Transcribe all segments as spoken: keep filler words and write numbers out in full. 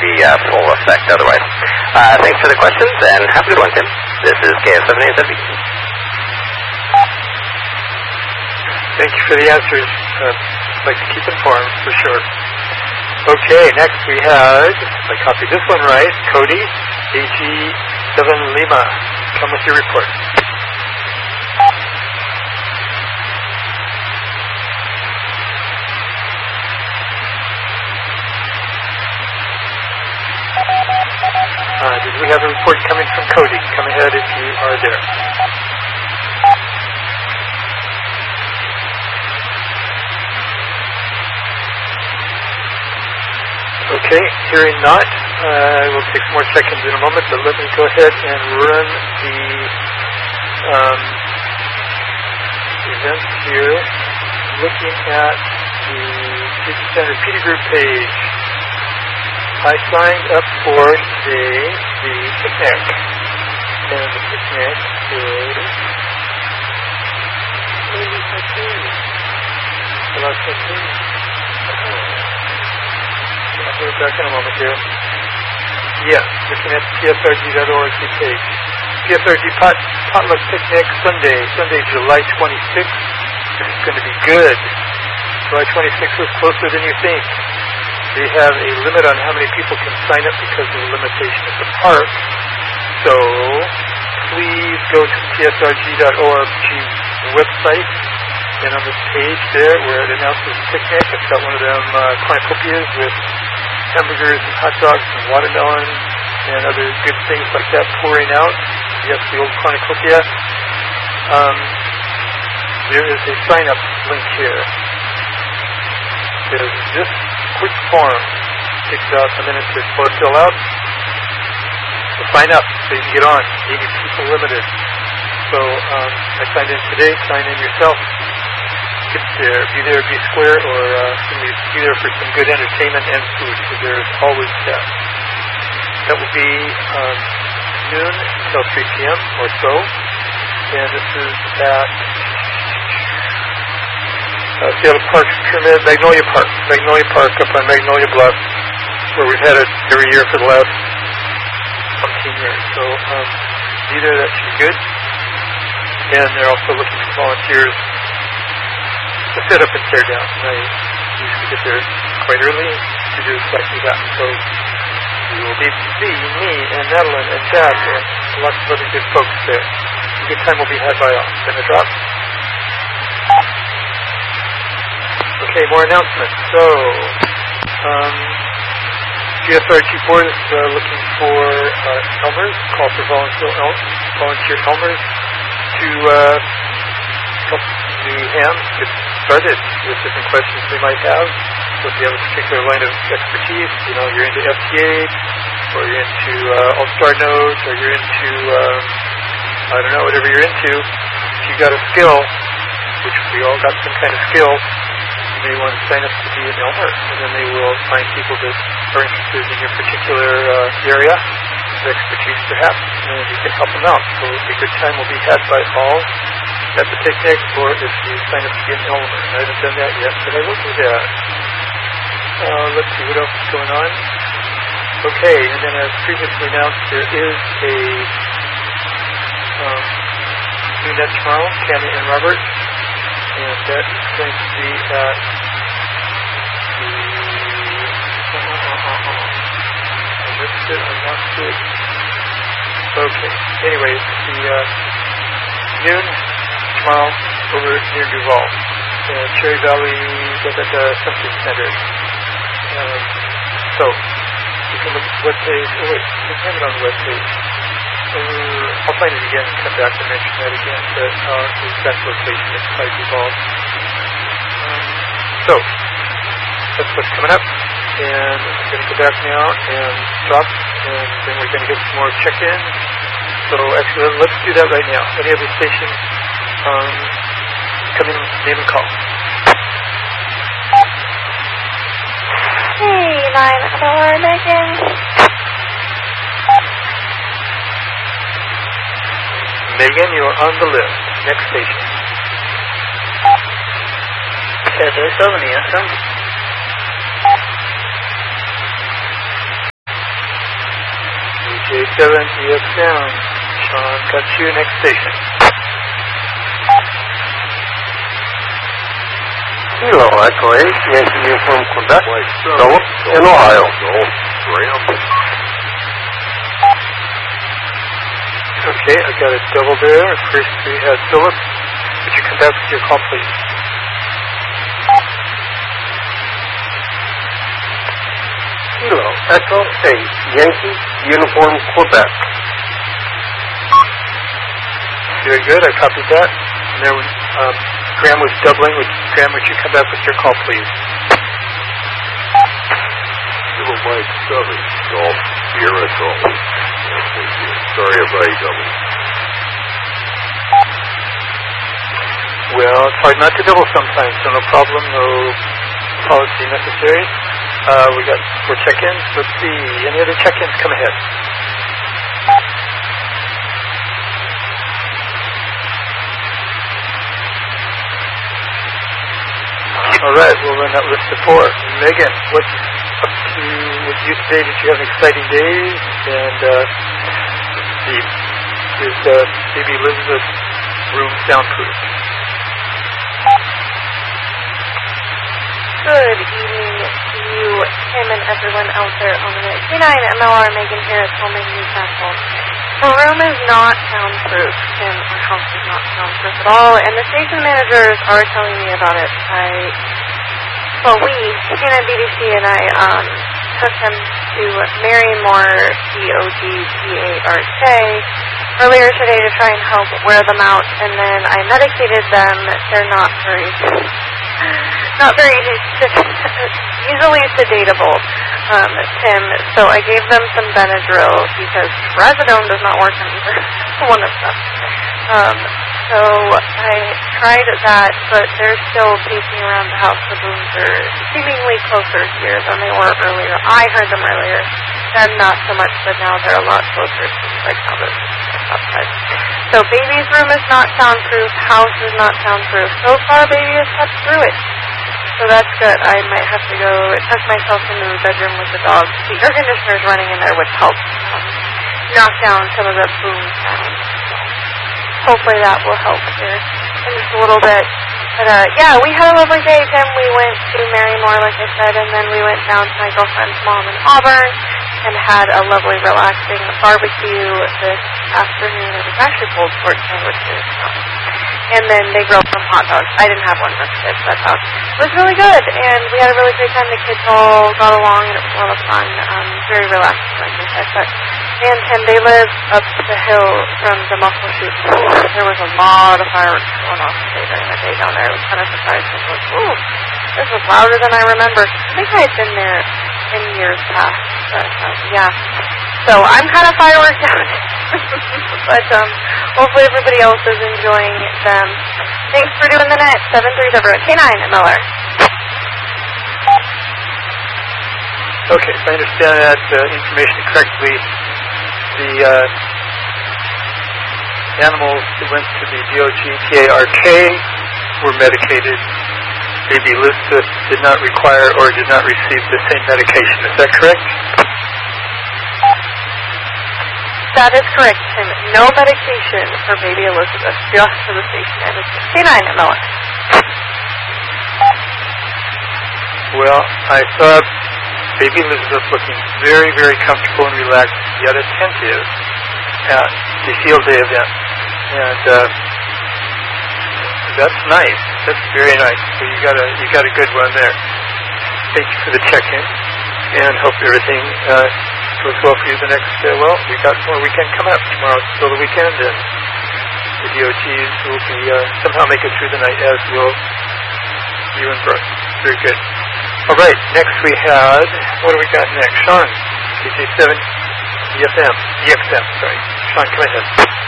be uh, full effect otherwise. Uh, thanks for the questions, and have a good one, Tim. This is K S seven A Z B. Thank you for the answers. Uh, I'd like to keep informed, for sure. Okay, next we had, if I copied this one right, Cody, A G seven Lima. Come with your report. Uh, did we have a report coming from Cody? Come ahead if you are there. Okay, hearing not, uh, we'll take some more seconds in a moment, but let me go ahead and run the um, events here. Looking at the Future Standard P D Group page, I signed up for today the picnic, and the picnic is... What is my page? I lost my page. I'll go back in a moment here. Yes, looking at P S R G dot org page. P S R G pot, Potluck Picnic Sunday, Sunday, July twenty-sixth. This is going to be good. July twenty-sixth is closer than you think. They have a limit on how many people can sign up because of the limitation at the park. So please go to P S R G dot org's website, and on this page there where it announces the picnic, it's got one of them uh, cornucopias with hamburgers and hot dogs and watermelon and other good things like that pouring out. Yes, the old cornucopia. Um, there is a sign-up link here. There's this quick form. Takes about a minute to fill out. So sign up so you can get on. eighty people limited. So um, I signed in today. Sign in yourself. Get there. Be there, be square, or uh, be there for some good entertainment and food, because there's always that. That will be um, noon until three p.m. or so. And this is at Uh, Seattle Parks Pyramid, Magnolia Park. Magnolia Park up on Magnolia Bluff, where we've had it every year for the last umpteen years. So um, be there, that should be good. And they're also looking for volunteers to set up and tear down. And I usually get there quite early to do exactly that. So you will be me, me, and Madeline, and Jack, and lots of other good folks there. A good time will be had by all. Going to drop. Okay, more announcements. So, um, G S R G board is uh, looking for uh, Elmers, call for volunteer, el volunteer Elmers to uh, help the hams get started with different questions they might have. So if you have a particular line of expertise, you know, you're into F T A, or you're into uh, All-Star Nodes, or you're into, um, I don't know, whatever you're into, if you got a skill, which we all got some kind of skill, they want to sign up to be an Elmer, and then they will find people that are interested in your particular uh, area of expertise, perhaps, and you can help them out. So a good time will be had by all at the picnic, or if you sign up to be an Elmer. I haven't done that yet, but I will do that. Uh, let's see what else is going on. Okay, and then as previously announced, there is a um, new net tomorrow, Tammy and Robert. And that is going to be at the... Uh, uh, uh, uh, I missed it, I lost it. Okay, anyways, the uh, noon tomorrow over near Duval, uh, Cherry Valley da, da, da, something center. Um, so, you can look at the webpage. Oh wait, you can have it on the webpage. Uh, I'll find it again and come back and mention that again, but uh, the exact location is quite evolved. Um, so, that's what's coming up, and I'm going to go back now and stop, and then we're going to get some more check-ins. So actually, let's do that right now. Any other station, um, come in, name and call. Hey, nine four Megan. Megan, you are on the list. Next station. K S seven E S M. A seven E X M. Sean, got you. Next station. Kilo Echo eight, Yankee Uniform Quebec, Philip in Ohio. Okay, I got a double there. First we had Philip. Would you come back with your call, please? Kilo Echo eight, Yankee Uniform Quebec. Very good, I copied that. And then um, Graham was doubling. Would, Graham, would you come back with your call, please? Kilo Mike seven, Golf, Sierra Golf. Sorry if I doubled. Well, it's hard not to double sometimes, so no problem, no apology necessary. Uh, we got four check-ins. Let's see, any other check-ins? Come ahead. All right, we'll run that list of four. Megan, what's up to with you today? Did you have an exciting day? And uh, let's see, is uh, baby Elizabeth's room soundproof? Good evening to you, Tim, and everyone out there on the K nine M L R. Megan here at Pullman, Newcastle. The room is not soundproof, Tim. Our house is not soundproof at all, and the station managers are telling me about it. I, well, we, K nine B D C and I, um, took them to Marymore, D O G P A R K, earlier today to try and help wear them out, and then I medicated them. They're not very... Not very easily sedatable, um, Tim. So I gave them some Benadryl because Trazodone does not work on either one of them. Um, so I tried that, but they're still pacing around the house. The booms are seemingly closer here than they were earlier. I heard them earlier, then not so much, but now they're a lot closer. Seems like how they're outside. So baby's room is not soundproof. House is not soundproof. So far, baby has slept through it. So that's good. I might have to go tuck myself into the bedroom with the dog. The air conditioner's running in there, which helps um, knock down some of the boom sounds. Hopefully that will help here in just a little bit. But uh, yeah, we had a lovely day, Tim. We went to Marymore, like I said, and then we went down to my girlfriend's mom in Auburn and had a lovely, relaxing barbecue this afternoon. It was actually pulled pork sandwiches. Um, And then they grilled some hot dogs. I didn't have one for the kids, but um, it was really good. And we had a really great time. The kids all got along, and it was a lot of fun. Um, very relaxing, like I said. But man, Tim, they live up the hill from the Muckleshoot School. There was a lot of fireworks going off today during the day down there. It was kind of surprising. I was like, ooh, this was louder than I remember. I think I had been there in years past. But um, yeah. So I'm kind of fireworked out. But um, hopefully everybody else is enjoying them. Thanks for doing the net. seven three everyone. K nine M L R. Okay, if I understand that uh, information correctly, the uh, animals that went to the D O G P A R K were medicated. Baby Elizabeth did not require or did not receive the same medication. Is that correct? That is correct, Tim. No medication for baby Elizabeth, just for the station manager. K nine M L R. Well, I saw baby Elizabeth looking very, very comfortable and relaxed, yet attentive at the field day event. And uh, that's nice. That's very nice. So you got a you got a good one there. Thank you for the check-in, and hope everything uh, goes well for you the next, uh, well, we got more weekend coming up. Tomorrow's still the weekend, and the D O Gs will be uh, somehow make it through the night, as will you and Brooke. Very good. All right, next we had, what do we got next? Sean, D J seven, E F M, E X M, sorry. Sean, come ahead.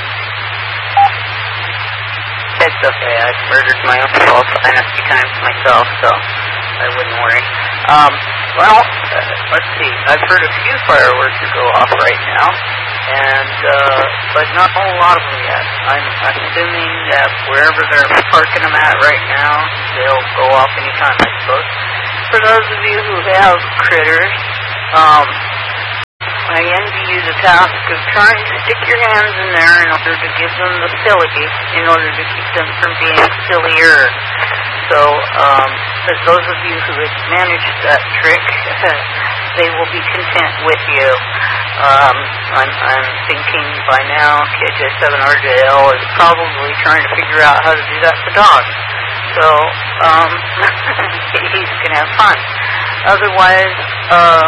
It's okay. I've murdered my own fault sign a few times myself, so I wouldn't worry. Um, well, uh, let's see. I've heard a few fireworks go off right now, and uh, but not a whole lot of them yet. I'm assuming that wherever they're parking them at right now, they'll go off anytime, I suppose. For those of you who have critters, um, I envy you the task of trying to stick your hands in there in order to give them the silly, in order to keep them from being sillier. So, um, as those of you who have managed that trick, they will be content with you. Um, I'm, I'm thinking by now K J seven R J L is probably trying to figure out how to do that for dogs. So, um, he's going to have fun. Otherwise, um,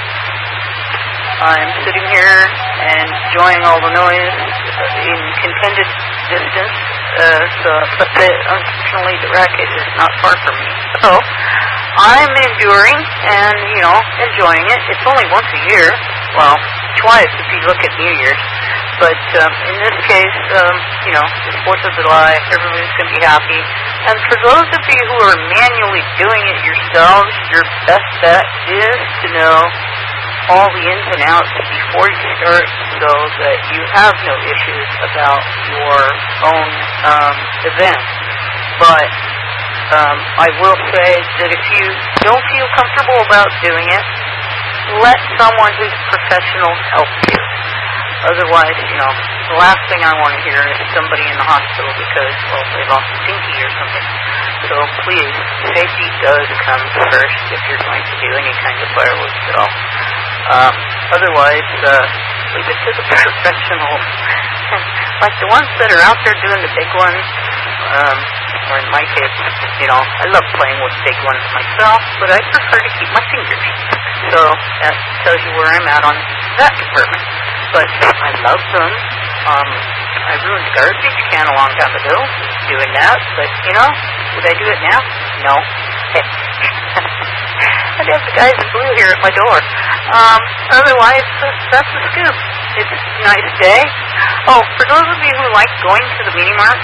I'm sitting here and enjoying all the noise in contended distance. Uh, so, but the, unfortunately, the racket is not far from me. So, I'm enduring and, you know, enjoying it. It's only once a year. Well, twice if you look at New Year's. But um, in this case, um, you know, it's fourth of July. Everybody's going to be happy. And for those of you who are manually doing it yourselves, your best bet is to know all the ins and outs before you start so that you have no issues about your own um, event. But um, I will say that if you don't feel comfortable about doing it, let someone who's professional help you. Otherwise, you know, the last thing I want to hear is somebody in the hospital because, well, they lost a pinky or something. So please, safety does come first if you're going to do any kind of fireworks at all. Um, otherwise, uh, leave it to the professionals. Like the ones that are out there doing the big ones, um, or in my case, you know, I love playing with big ones myself, but I prefer to keep my fingers. So that tells you where I'm at on that department. But I love them. Um, I ruined a garbage can a long time ago doing that, but, you know, would I do it now? No. Hey. I'd have the guys in blue here at my door. Um, otherwise, that's the scoop. It's a nice day. Oh, for those of you who like going to the Mini Mart,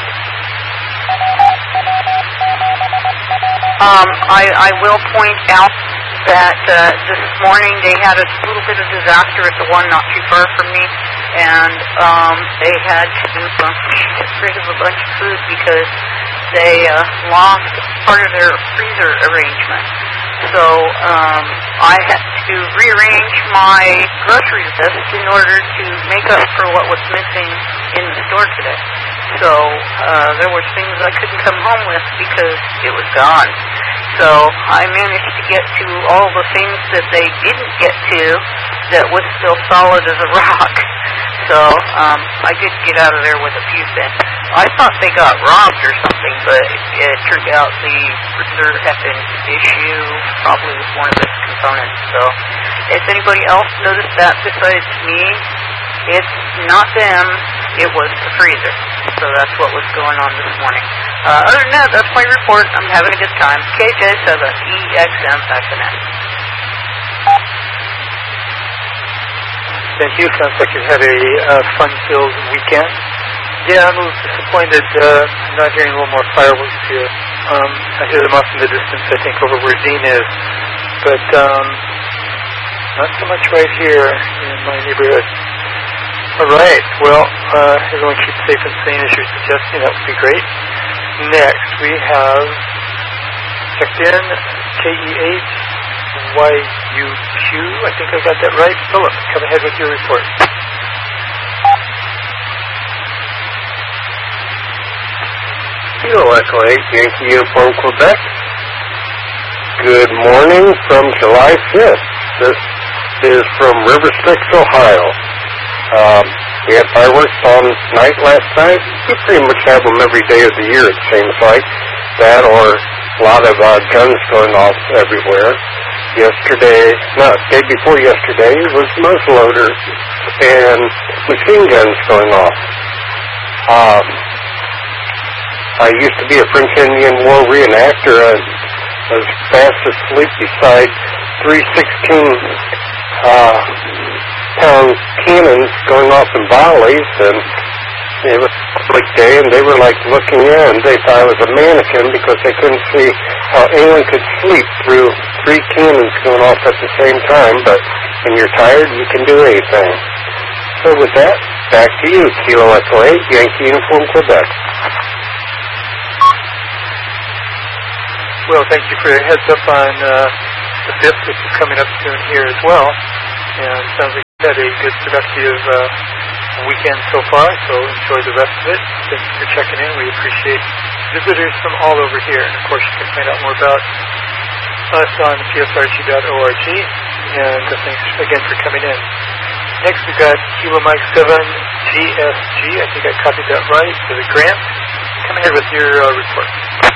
um, I, I will point out that uh, this morning they had a little bit of disaster at the one not too far from me, and um, they had to uh, get rid of a bunch of food because they uh, lost part of their freezer arrangement. So um, I had to rearrange my grocery list in order to make up for what was missing in the store today. So uh, there were things I couldn't come home with because it was gone. So I managed to get to all the things that they didn't get to that was still solid as a rock. So um, I did get out of there with a few things. I thought they got robbed or something, but it turned out the freezer had an issue probably with one of its components. So if anybody else noticed that besides me, it's not them, it was the freezer. So that's what was going on this morning. Uh, other than that, that's my report. I'm having a good time. K J seven E X M S N S. Thank you. Sounds like you've had a uh, fun-filled weekend. Yeah, I'm a little disappointed uh, not hearing a little more fireworks here. Um, I hear them off in the distance, I think, over where Dean is. But um, not so much right here in my neighborhood. All right. Well, uh, everyone keep safe and sane as you're suggesting. That would be great. Next, we have checked in K E H Y U Q. I think I got that right. Philip, come ahead with your report. Kilo Echo eight, Yankee Uniform, Quebec. Good morning from July fifth. This is from River Styx, Ohio. Um, we had fireworks on night last night. We pretty much have them every day of the year, it seems like. That or a lot of uh, guns going off everywhere. Yesterday, no, day before yesterday, was muzzleloaders and machine guns going off. Um, I used to be a French Indian War reenactor. I was fast asleep beside three sixteen uh, pound cannons going off in volleys, and it was a public day, and they were like looking in. They thought I was a mannequin because they couldn't see how anyone could sleep through three cannons going off at the same time. But when you're tired, you can do anything. So with that, back to you, Kilo Echo eight, Yankee Uniform, Quebec. Well, thank you for your heads up on uh, the fifth, which is coming up soon here as well. And it sounds like had a good, productive uh, weekend so far, so enjoy the rest of it. Thank you for checking in. We appreciate visitors from all over here. And, of course, you can find out more about us on P S R G dot org. And uh, thanks again for coming in. Next, we've got Kilo Mike seven G S G. I think I copied that right. For the Grant. Come ahead with your uh, report.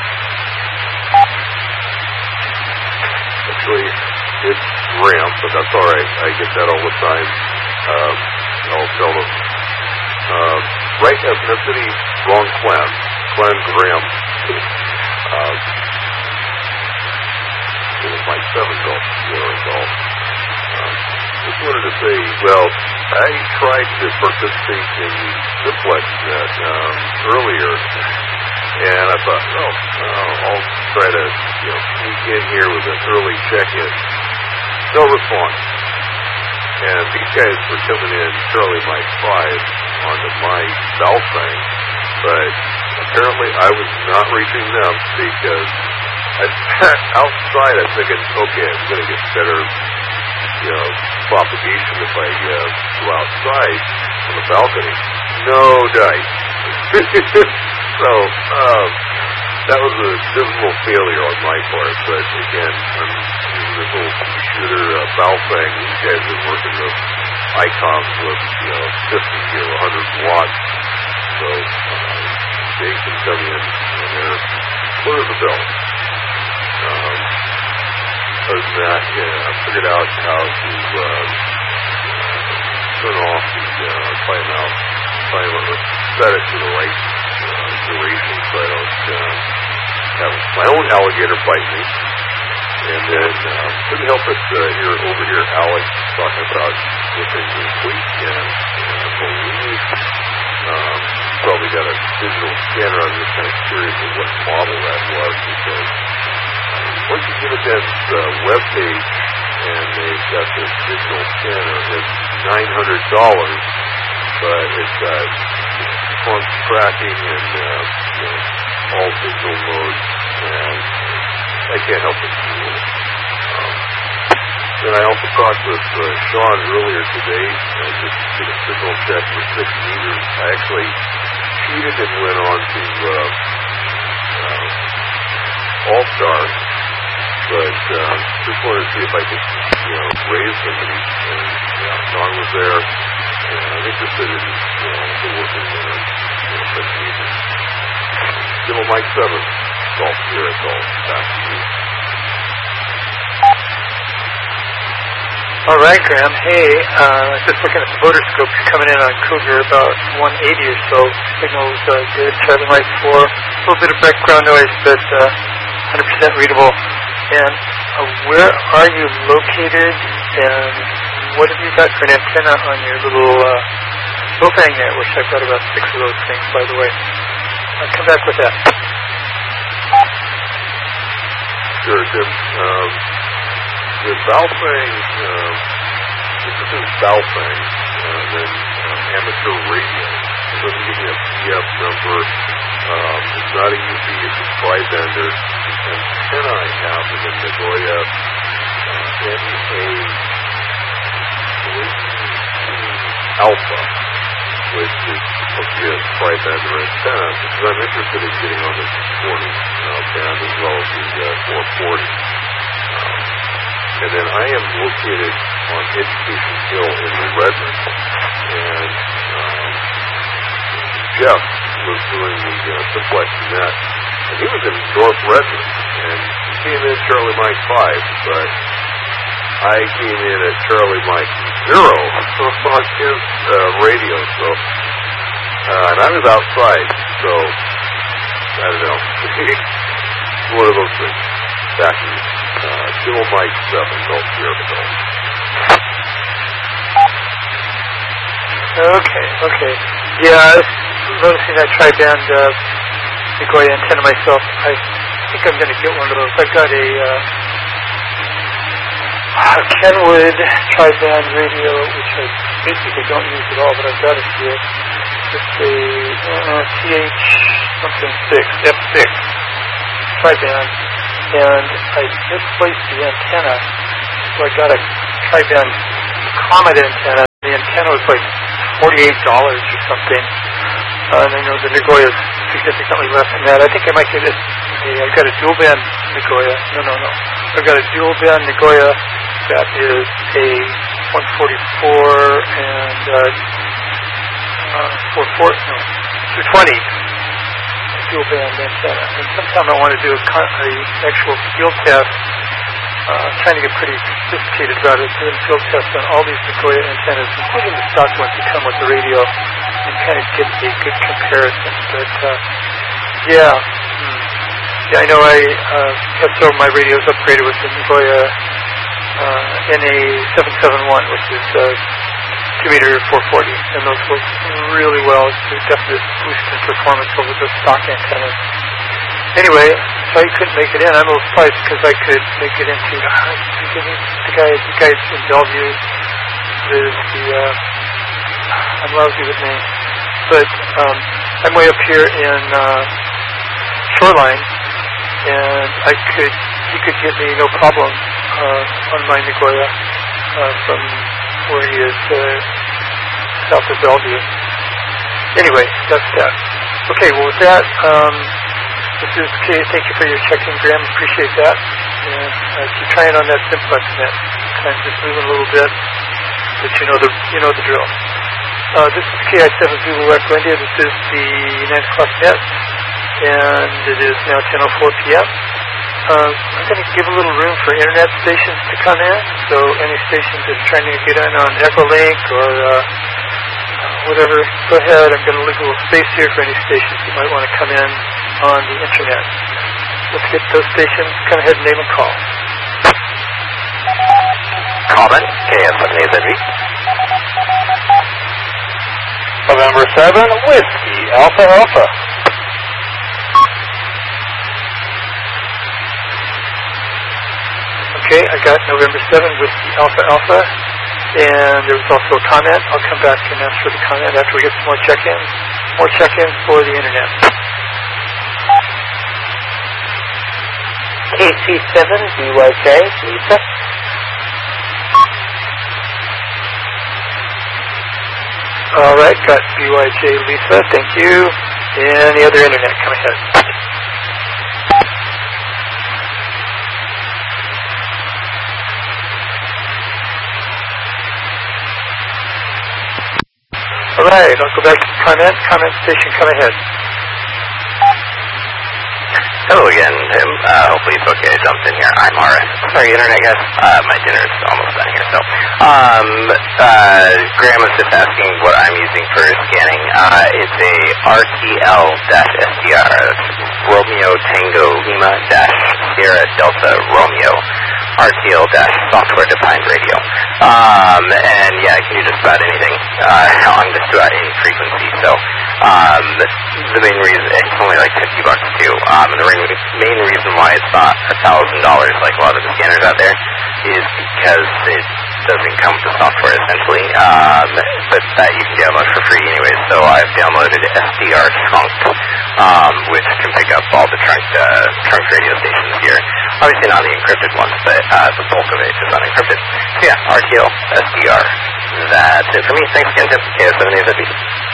Actually, it's Graham, but that's all right. I get that all the time. Um, I'll tell them. Uh, right ethnicity, wrong clan. Clan Graham. Um, it was my seven golf, zero golf. Um, just wanted to say, well, I tried to participate in the simplex net um, earlier, and I thought, oh, uh, I'll try to, you know, sneak in here with an early check-in. No response. And these guys were coming in, Charlie Mike five, onto my Balfang, but apparently I was not reaching them because I sat outside. I'm thinking, okay, I'm going to get better, you know, propagation if I uh, go outside on the balcony. No dice. So, um, that was a dismal failure on my part, but again, I'm using this little computer uh, Balfang. These guys are working with icons with, you know, fifty or one hundred watts, so uh, they can come in and they're clear the bill. Um, other than that, yeah, I figured out how to uh, turn off the uh, timeout timer, set it to the right uh, duration so I don't uh, have my own alligator bite me. And then uh, couldn't help it uh, here over here, Alex talking about flipping the weekend. And I believe um, probably got a digital scanner. I'm just kind of curious of what model that was because once you get to this uh, web page and they've got this digital scanner, it's nine hundred dollars, but it's got font tracking and uh, you know, all digital modes, and I can't help it. Um, then I also talked with uh, Sean earlier today. I just did a signal check for six meters. I actually cheated and went on to uh, uh, All-Star. But uh, just wanted to see if I could, you know, raise them. And, and yeah, Sean was there, and I'm interested in, you know, the working there, you know, such music. Still Mike seven, Golf Spirit Golf. Back to you. All right, Graham. Hey, uh, just looking at the voter scopes coming in on Cougar, about one eighty or so. Signal's uh, good. Charlie Mike four. A little bit of background noise, but uh, one hundred percent readable. And uh, where are you located, and what have you got for an antenna on your little uh, Bofang there, which I've got about six of those things, by the way. I'll come back with that. Sure, Tim. Um, the Balfang, um, this is in Balfang, uh, then um, amateur radio. It doesn't give me a P F number. Um, it's not a U V, it's a tri-bender. The antenna I have is a Nagoya uh, N A Alpha, which is supposed to be a tri-bender antenna, because I'm interested in getting on the forty uh, band as well as the uh, four forty. Um, and then I am located on Education Hill in Redmond, and um, Jeff was doing the uh, simplex net, and he was in North Redmond, and he came in Charlie Mike five, but I came in at Charlie Mike zero on his uh, radio, so, uh, and I was outside, so, I don't know, one of those things. Back to you. Uh, Still Mike seven, Golf Sierra Golf. Okay, okay. Yeah, noticing that tri-band uh, Nagoya antenna myself, I think I'm going to get one of those. I've got a uh, Kenwood tri-band radio, which I basically don't use at all, but I've got it here. It's a uh, T H something six, F six tri-band, and I misplaced the antenna, so I got a tri-band Comet antenna the antenna was like forty-eight dollars or something. Uh, and I know the Nagoya is significantly less than that. I think I might get it. I've got a dual band Nagoya. No, no, no. I've got a dual band Nagoya that is a one forty-four and uh, uh, four four no two twenty dual band antenna. And sometime I want to do a, con- a actual field test. Uh, I'm trying to get pretty sophisticated about it, doing field tests on all these Nagoya antennas, including the stock ones that come with the radio, and kind of get a good comparison. But uh, yeah, hmm. yeah, I know I uh, have some of my radios upgraded with the Nagoya uh, N A seven seventy-one, which is uh, two meter four forty, and those work really well. It's a definite boost in performance over the stock antennas. Anyway, so you couldn't make it in. I'm a little surprised because I could make it into uh, the guy, the guy in Bellevue. There's the uh, I'm lousy with names, but um, I'm way up here in uh, Shoreline, and I could he could get me no problem uh, on my Nagoya uh, from where he is uh, south of Bellevue. Anyway, that's that. Okay, well with that. Um, This is Kay. Thank you for your check-in, Graham. Appreciate that. And uh, keep trying on that simplex net. Kind of just moving a little bit, but you know the you know the drill. Uh, this is K I seven Zulu Echo India. This is the nine o'clock net, and it is now ten oh four p.m. Uh, I'm going to give a little room for internet stations to come in. So any stations that are trying to get in on Echolink or uh, whatever, go ahead. I'm going to leave a little space here for any stations that might want to come in on the internet. Let's get those stations. Come ahead and name and call. Comment, K S seven A Z V. November seven, Whiskey, Alpha Alpha. Okay, I got November seven, Whiskey, Alpha Alpha. And there was also a comment. I'll come back and ask for the comment after we get some more check-ins. More check-ins for the internet. K C seven, B Y J, Lisa. All right, got B Y J, Lisa. Thank you. And the other internet, come ahead. All right, I'll go back to the comment. Comment station, come ahead. Hello again, Tim. Uh, hopefully it's okay. I jumped in here. I'm R S. Sorry, internet guys. Uh, my dinner's almost done here. So, um, uh, Graham was just asking what I'm using for scanning. Uh, it's a R T L-S D R, Romeo Tango Lima dash Sierra Delta Romeo. R T L-software defined radio. Um, and yeah, I can do just about anything uh, on just about any frequency. So um, the main reason, it's only like fifty bucks too. Um, and the main reason why it's not a thousand dollars like a lot of the scanners out there is because it doesn't come with the software essentially. Um, but that you can download for free anyways. So I've downloaded S D R Trunk, um, which can pick up all the trunk uh, trunk radio stations here. Obviously not the encrypted ones, but uh, the bulk of it is unencrypted. So yeah, R T L, S D R. That's it for me. Thanks again, Tim. K S seven A Z V.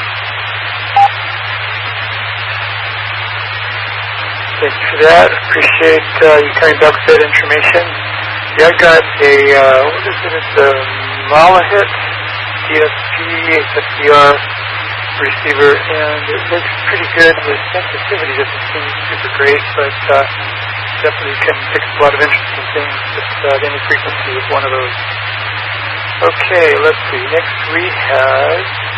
Thank you for that. Appreciate uh, you coming back with that information. Yeah, I got a, uh, what is it? It's a Malahit D S P S D R receiver, and it looks pretty good. The sensitivity doesn't seem super great, but uh, definitely can pick up a lot of interesting things at uh, any frequency with one of those. Okay, let's see. Next we have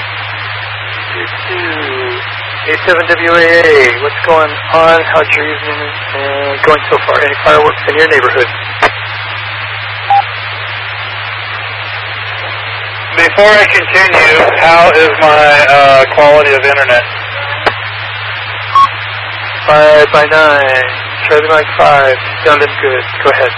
A seven W A A. What's going on? How's your evening uh, going so far? Any fireworks in your neighborhood? Before I continue, how is my uh, quality of internet? Five by nine. Charlie Mike five. Sounded good. Go ahead.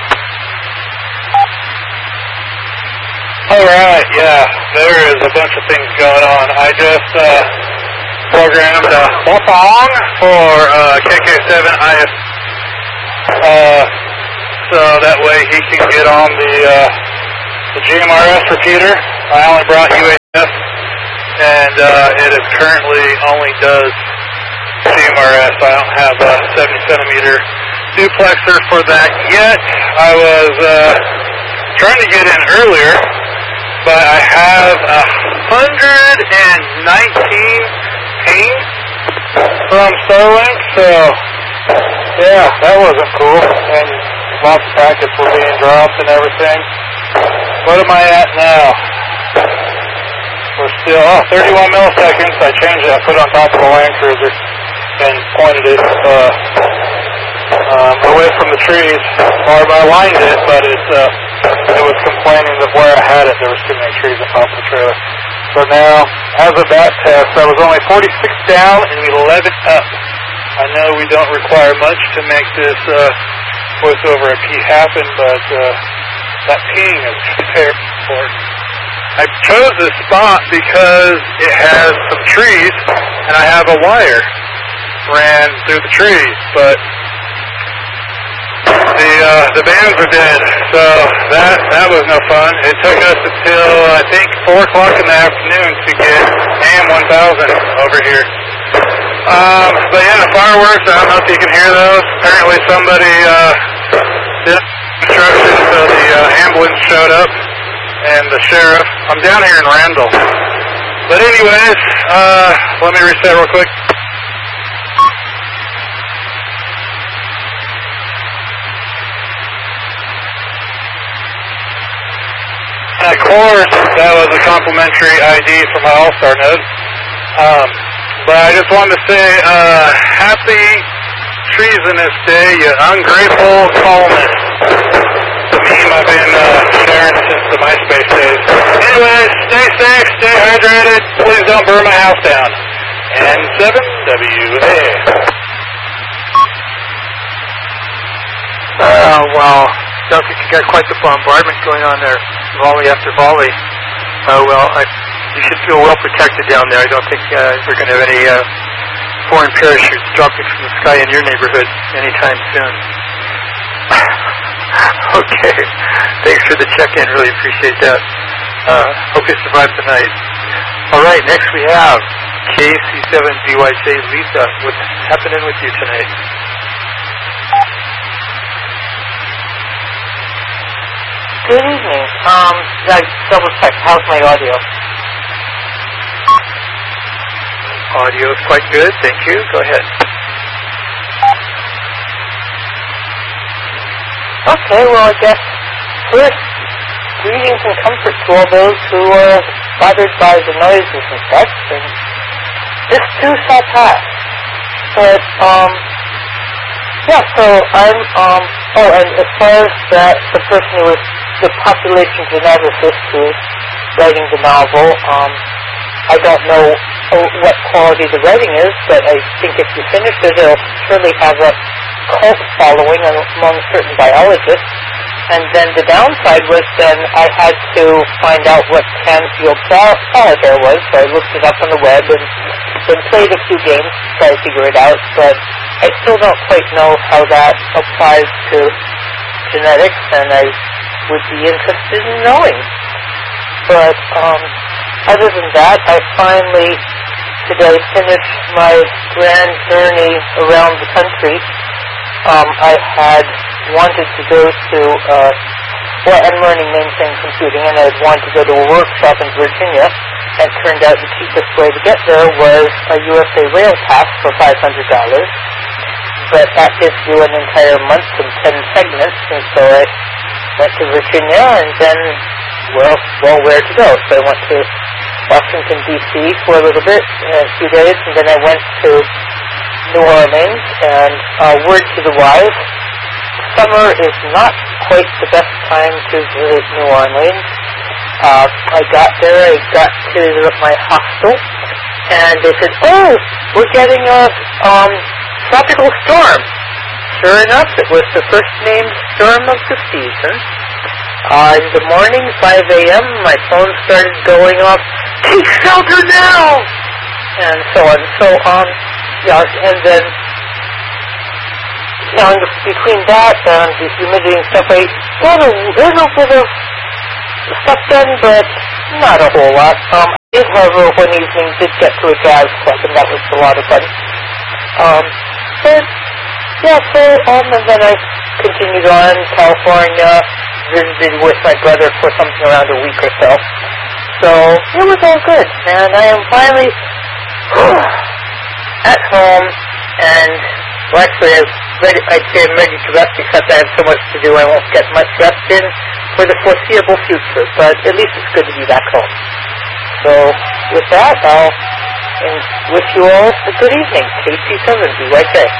All right, yeah, there is a bunch of things going on. I just uh, programmed a song for uh, K K seven I S, uh, so that way he can get on the uh, the G M R S repeater. I only brought U A and uh, it is currently only does C M R S. I don't have a seventy centimeter duplexer for that yet. I was uh, trying to get in earlier, but I have a one hundred nineteen ping from Starlink, so yeah, that wasn't cool, and lots of packets were being dropped and everything. What am I at now? We're still, oh, thirty-one milliseconds. I changed it. I put it on top of the Land Cruiser and pointed it uh, um, away from the trees, or I lined it, but it, uh, it was complaining that where I had it, there was too many trees on top of the trailer. So now, as of that test, I was only forty-six down and eleven up. I know we don't require much to make this uh, voice over I P happen, but uh, that ping is very important. I chose this spot because it has some trees, and I have a wire ran through the trees, but the uh, the bands are dead, so that that was no fun. It took us until I think four o'clock in the afternoon to get A M one thousand over here. Um, but yeah, the fireworks, I don't know if you can hear those. Apparently somebody uh, did construction, so the uh, ambulance showed up and the sheriff. I'm down here in Randall. But anyways, uh, let me reset real quick. And of course, that was a complimentary I D for my All-Star node. Um, but I just wanted to say, uh, happy Treasonous Day, you ungrateful columnist. The meme I've been uh, sharing since the MySpace days. Anyways, stay safe, stay hydrated, please don't burn my house down. N seven W A. Uh, wow. Sounds like you got quite the bombardment going on there, volley after volley. Uh, well, I, you should feel well protected down there. I don't think uh, we're going to have any uh, foreign parachutes dropping from the sky in your neighborhood anytime soon. Okay. Thanks for the check-in. Really appreciate that. Uh, hope you survive the night. All right, next we have K C seven B Y J Lisa. What's happening with you tonight? Good evening. Um, I double check. How's my audio? Audio is quite good. Thank you. Go ahead. Okay, well, I guess first, greetings and comfort to all those who are bothered by the noises and such, and this too shall pass. But, um, yeah, so I'm, um, oh, and as far as that, the person who was the population geneticist who is writing the novel, um, I don't know what quality the writing is, but I think if you finish it, it'll surely have a cult following among certain biologists. And then the downside was then I had to find out what Canfield solitaire was, so I looked it up on the web and then played a few games to try to figure it out, but I still don't quite know how that applies to genetics, and I would be interested in knowing. But um, other than that, I finally today finished my grand journey around the country. Um, I had wanted to go to, uh, well, I'm learning mainframe computing, and I had wanted to go to a workshop in Virginia, and it turned out the cheapest way to get there was a U S A Rail Pass for five hundred dollars, but that gives you an entire month and ten segments, and so I went to Virginia, and then, well, well, where to go? So I went to Washington, D C for a little bit, a few days, and then I went to New Orleans, and uh, word to the wise, summer is not quite the best time to visit New Orleans. Uh, I got there, I got to my hostel, and they said, oh, we're getting a um, tropical storm. Sure enough, it was the first named storm of the season. Uh, in the morning, five a.m., my phone started going off, take shelter now! And so on. So, um, yeah, and then, you know, between that and the humidity and stuff, I got a little bit of stuff done, but not a whole lot. Um, did, however, one evening did get to a jazz club, and that was a lot of fun. Um, but, yeah, so, um, and then I continued on California, visited with my brother for something around a week or so. So, it was all good, and I am finally at home, and, well, actually, I ready, I'd say I'm ready to rest because I have so much to do. I won't get much rest in for the foreseeable future, but at least it's good to be back home. So, with that, I'll wish you all a good evening. K C seven, be right there.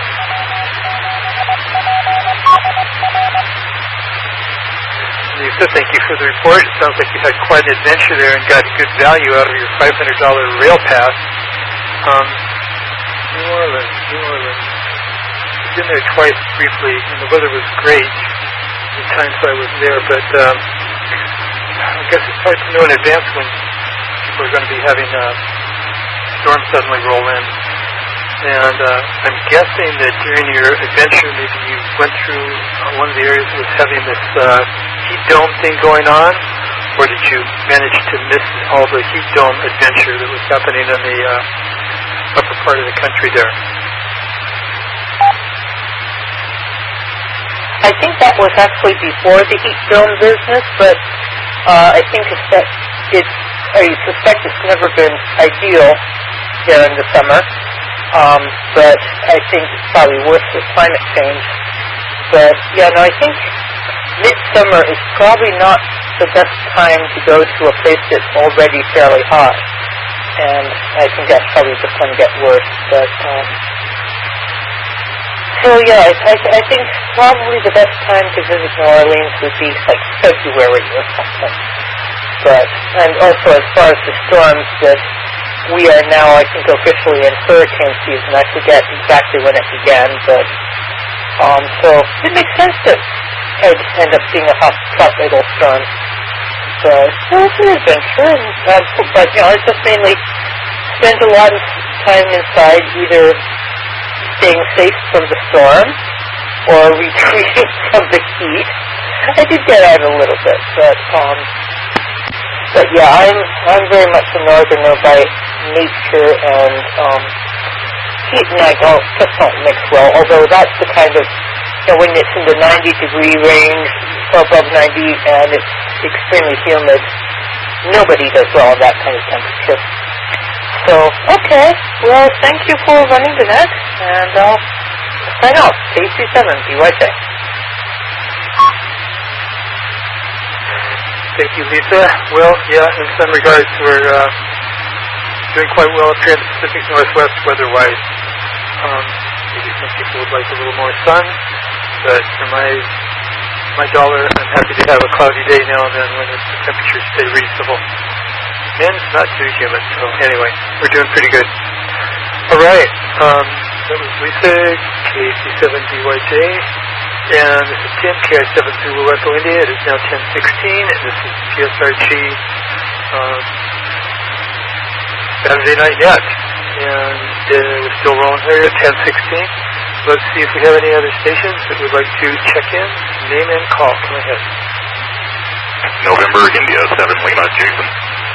Lisa, thank you for the report. It sounds like you had quite an adventure there and got good value out of your five hundred dollars rail pass. Um, New Orleans, New Orleans. I've been there twice briefly, and the weather was great the times I was there, but um, I guess it's hard to know in advance when people are going to be having a storm suddenly roll in. And uh, I'm guessing that during your adventure, maybe you went through uh, one of the areas that was having this uh, heat dome thing going on, or did you manage to miss all the heat dome adventure that was happening in the uh, upper part of the country there? I think that was actually before the heat dome business, but uh, I think it's that it's, I suspect it's never been ideal here in the summer. Um, but I think it's probably worse with climate change. But, yeah, no, I think midsummer is probably not the best time to go to a place that's already fairly hot. And I think that's probably just going to get worse. But, um, so, yeah, I, I, I think probably the best time to visit New Orleans would be, like, February or something. But, and also as far as the storms that we are now, I think, officially in hurricane season. I forget exactly when it began, but um, so it makes sense that I'd end up seeing a hot tropical storm. So it was an adventure, and, uh, but you know, I just mainly spent a lot of time inside, either staying safe from the storm or retreating from the heat. I did get out a little bit, but um, but yeah, I'm I'm very much a northerner by nature, and um, heat and I don't just don't mix well. Although that's the kind of, you know, when it's in the ninety degree range, or above ninety, and it's extremely humid, nobody does well in that kind of temperature. So, okay, well, thank you for running the net, and I'll sign off. K C seven, be right back. Thank you, Lisa. Well, yeah, in some regards, we're uh, doing quite well up here in the Pacific Northwest weather-wise. Um, maybe some people would like a little more sun, but for my my dollar, I'm happy to have a cloudy day now and then when the temperatures stay reasonable. And it's not too humid, so anyway, we're doing pretty good. All right, um, that was Lisa, K C seven B Y J. And this is Tim, K I seven Zulu Echo India. It is now ten sixteen, and this is P S R G um, Saturday Night Net. And uh, we're still rolling here at ten sixteen. Let's see if we have any other stations that would like to check in, name and call. Come ahead. November, India, seven Lima, Jason.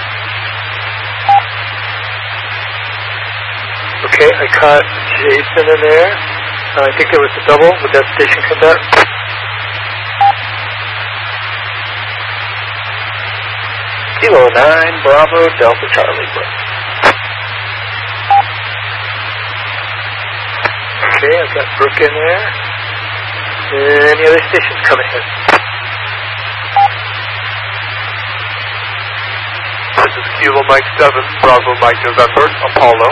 Okay, I caught Jason in there. Uh, I think there was a double. Would that station come back? Kilo nine, Bravo, Delta Charlie, bro. Okay, I've got Brooke in there. Any other stations? Come ahead. This is Kilo Mike seven, Bravo Mike November, Apollo.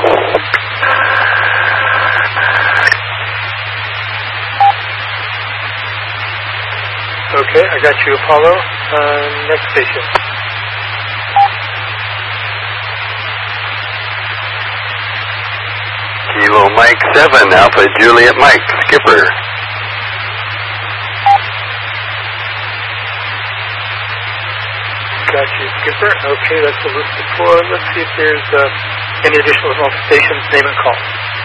Okay, I got you, Apollo. Uh, next station. Kilo Mike seven, Alpha Juliet Mike, Skipper. Got you, Skipper. Okay, that's the list of four. Let's see if there's uh, any additional stations, name and call.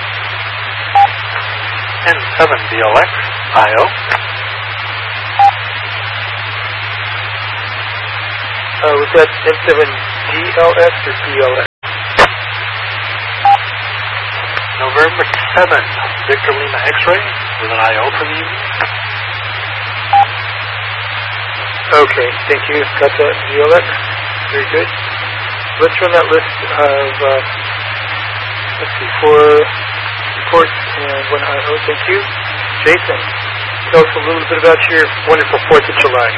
N seven B L X, I O. Uh, was that N seven D L S or B L S? November seventh, Victor Lima X-ray with an I O for the evening. Okay, thank you. Got that, V L X. Very good. Let's run that list of, uh, let's see, four reports and one I O. Thank you. Jason, tell us a little bit about your wonderful fourth of July.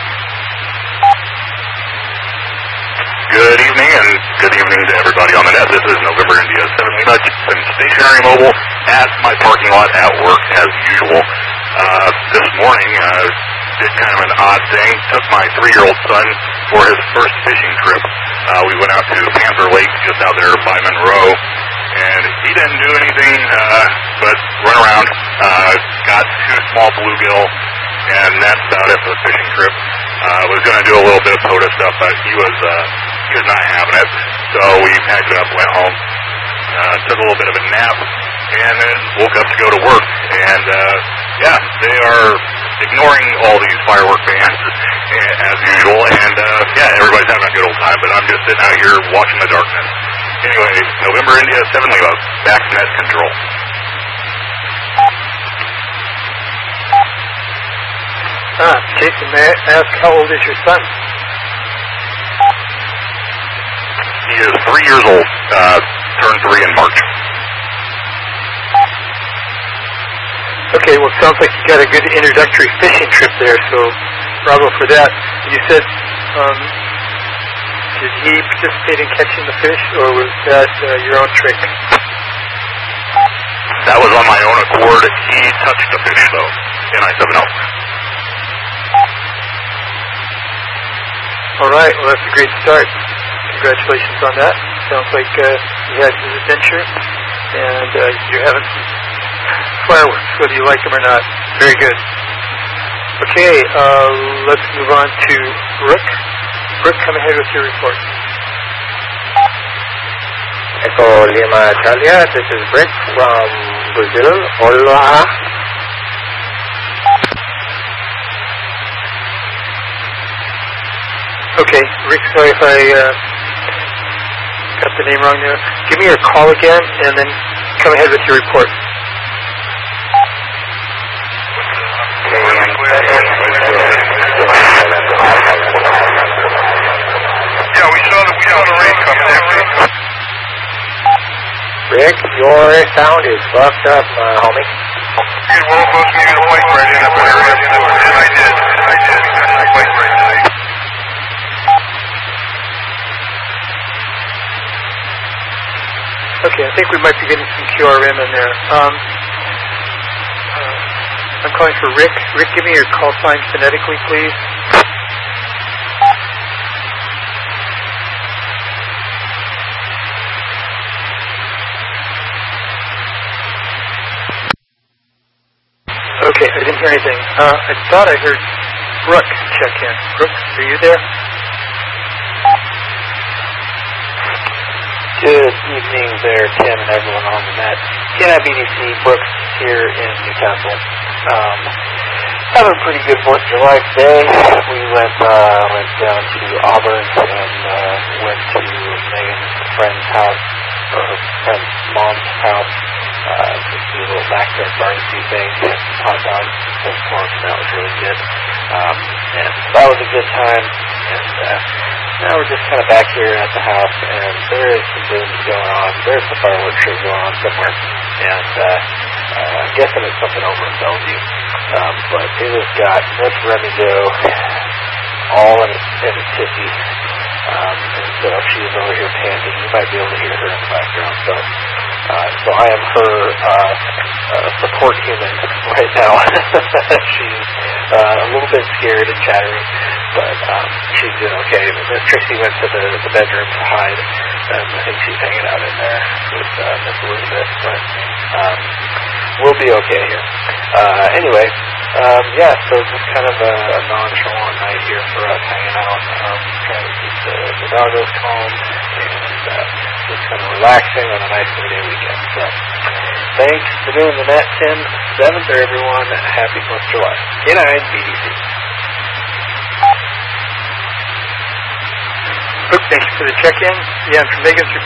Good evening, and good evening to everybody on the net. This is November India seven Lima, Gibson Stationary Mobile at my parking lot at work as usual. Uh, this morning, uh, did kind of an odd thing. Took my three-year-old son for his first fishing trip. Uh, we went out to Panther Lake, just out there by Monroe, and he didn't do anything uh, but run around. Uh, got two small bluegill, and that's about it for the fishing trip. Uh, was going to do a little bit of POTA stuff, but he was uh, he was not having it. So we packed it up, went home, uh, took a little bit of a nap, and then woke up to go to work. And uh, yeah, they are ignoring all these firework bans as usual. And uh, yeah, everybody's having a good old time, but I'm just sitting out here watching the darkness. Anyway, November India seven Lima, back to net control. Ah, Jason, may I ask how old is your son? He is three years old, uh, turned three in March. Okay, well, it sounds like you got a good introductory fishing trip there, so bravo for that. You said, um, did he participate in catching the fish, or was that uh, your own trick? That was on my own accord. He touched the fish, though, and I said no. All right, well, that's a great start. Congratulations on that. Sounds like uh, you had an adventure, and uh, you're having some fireworks, whether you like them or not. Very good. Okay, uh, let's move on to Brooke. Brooke, come ahead with your report. Echo Lima Italia, this is Rick from Brazil. Hola. Okay, Rick, sorry if I uh, got the name wrong there. Give me your call again, and then come ahead with your report. Yeah, we saw the, we saw the rain come there. Rick, your sound is fucked up, uh, homie. You were supposed to give you a bike ride in up there, and I did. I did. I got a bike ride tonight. Okay, I think we might be getting some Q R M in there. Um, uh, I'm calling for Rick. Rick, give me your call sign phonetically, please. Okay, I didn't hear anything. Uh, I thought I heard Brooke check in. Brooke, are you there? Good evening there, Tim and everyone on the net. T N I B D C, Brooks here in Newcastle. Um, having a pretty good fourth of July today. We went uh, went down to Auburn and uh, went to Megan's friend's house, or her friend's mom's house, uh, to do a little backyard barbecue thing, had some hot dogs, pulled pork, and that was really good. Um, and that was a good time. And uh, now we're just kind of back here at the house, and there is some booms going on. There's some fireworks show going on somewhere, and uh, uh, I'm guessing it's something over in Bellevue. Um, but it has got Miss Remido all in its, in its tissy, um, and so she's over here panting. You might be able to hear her in the background. So, uh, so I am her uh, uh, support human right now. She's uh, a little bit scared and chattering, but um, she's doing okay. Miss Trixie went to the, the bedroom to hide, and I think she's hanging out in there with uh, Miss Elizabeth, but um, we'll be okay here. Uh, anyway, um, yeah, so just kind of a, a nonchalant night here for us hanging out, um, trying to keep the, the doggos calm, and uh, just kind of relaxing on a nice three-day weekend. So, thanks for doing the net, Tim. seventh, everyone. Happy fourth of July. K nine B D C. Book, thank you for the check-in. Yeah, and from Megan's